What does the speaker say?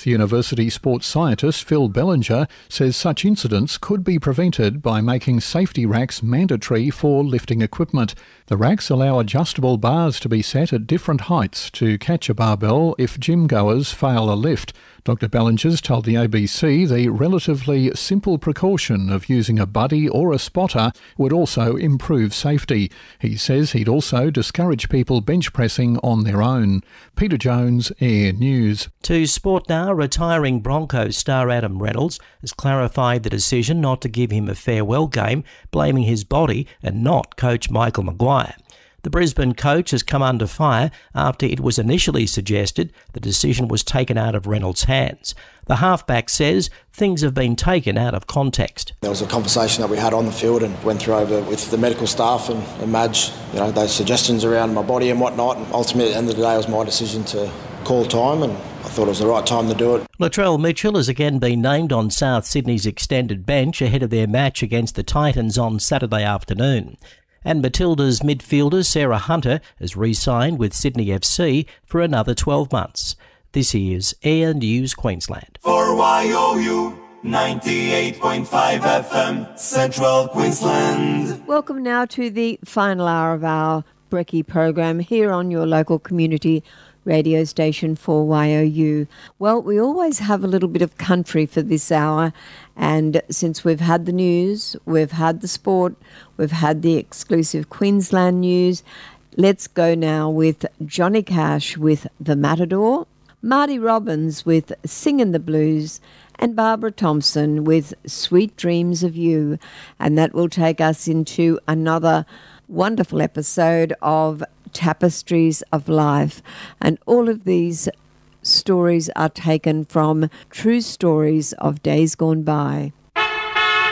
Perth University sports scientist Phil Bellinger says such incidents could be prevented by making safety racks mandatory for lifting equipment. The racks allow adjustable bars to be set at different heights to catch a barbell if gym goers fail a lift. Dr Bellingers told the ABC the relatively simple precaution of using a buddy or a spotter would also improve safety. He says he'd also discourage people bench pressing on their own. Peter Jones, Air News. To Sport Now, retiring Broncos star Adam Reynolds has clarified the decision not to give him a farewell game, blaming his body and not coach Michael Maguire. The Brisbane coach has come under fire after it was initially suggested the decision was taken out of Reynolds' hands. The halfback says things have been taken out of context. There was a conversation that we had on the field and went through over with the medical staff and Madge, those suggestions around my body and whatnot. And ultimately, at the end of the day, it was my decision to call time and I thought it was the right time to do it. Latrell Mitchell has again been named on South Sydney's extended bench ahead of their match against the Titans on Saturday afternoon. And Matilda's midfielder Sarah Hunter has re-signed with Sydney FC for another 12 months. This is Air News Queensland. For YOU 98.5 FM, Central Queensland. Welcome now to the final hour of our Brekkie program here on your local community radio station for YOU. Well, we always have a little bit of country for this hour, and since we've had the news, we've had the sport, we've had the exclusive Queensland news, let's go now with Johnny Cash with The Matador, Marty Robbins with Singin' the Blues, and Barbara Thompson with Sweet Dreams of You. And that will take us into another wonderful episode of Tapestries of Life, and all of these stories are taken from true stories of days gone by.